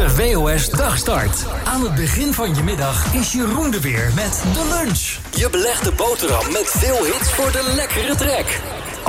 De WOS Dagstart. Aan het begin van je middag is Jeroen er weer met de lunch. Je belegde boterham met veel hits voor de lekkere trek.